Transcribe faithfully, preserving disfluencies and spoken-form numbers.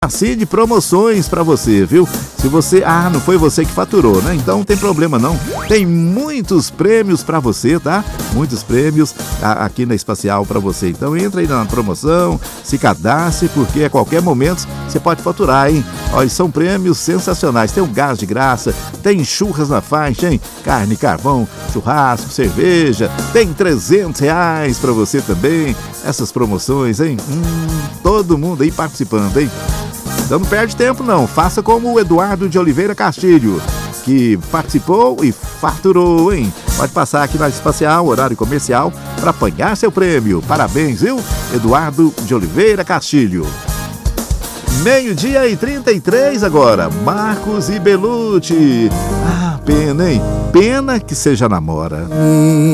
Assim de promoções para você, viu? Se você, ah, não foi você que faturou, né? Então não tem problema não. Tem muitos prêmios para você, tá? Muitos prêmios a, aqui na Espacial para você. Então entra aí na promoção, se cadastre, porque a qualquer momento você pode faturar, hein? Olha, são prêmios sensacionais. Tem um gás de graça, tem churras na faixa, hein? Carne, carvão, churrasco, cerveja. Tem trezentos reais para você também. Essas promoções, hein? Hum, todo mundo aí participando, hein? Então não perde tempo não, faça como o Eduardo de Oliveira Castilho, que participou e faturou, hein? Pode passar aqui na Espacial, horário comercial, para apanhar seu prêmio. Parabéns, viu? Eduardo de Oliveira Castilho. Meio-dia e trinta e três agora, Marcos e Belucci. Ah, pena, hein? Pena que seja namora.